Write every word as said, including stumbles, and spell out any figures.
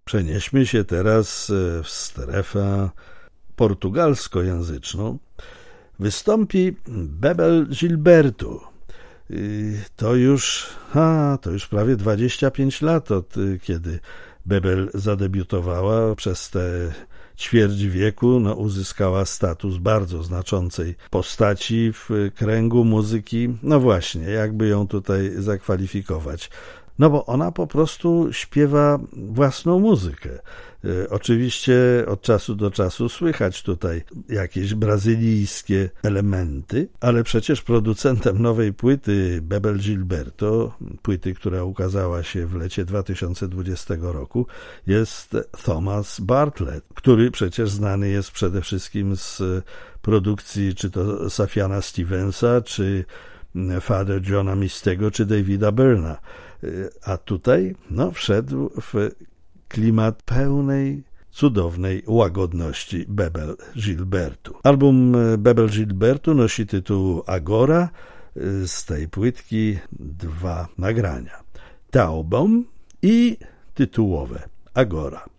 Przenieśmy się teraz w strefę portugalskojęzyczną. Wystąpi Bebel Gilberto. To już, a, to już prawie dwadzieścia pięć lat od kiedy Bebel zadebiutowała. Przez te ćwierć wieku no, uzyskała status bardzo znaczącej postaci w kręgu muzyki. No właśnie, jakby ją tutaj zakwalifikować? No bo ona po prostu śpiewa własną muzykę. Oczywiście od czasu do czasu słychać tutaj jakieś brazylijskie elementy, ale przecież producentem nowej płyty Bebel Gilberto, płyty, która ukazała się w lecie dwa tysiące dwudziestego roku, jest Thomas Bartlett, który przecież znany jest przede wszystkim z produkcji czy to Safiana Stevensa, czy Father Johna Mistego, czy Davida Byrna. A tutaj no, wszedł w klimat pełnej, cudownej łagodności Bebel Gilberto. Album Bebel Gilberto nosi tytuł Agora. Z tej płytki dwa nagrania. Taubom i tytułowe Agora.